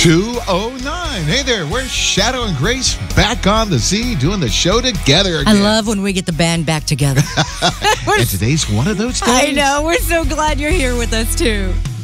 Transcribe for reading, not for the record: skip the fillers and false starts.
209. Hey there, we're Shadow and Grace back on the sea doing the show together again. I love when we get the band back together. And today's one of those days. I know. We're so glad you're here with us, too.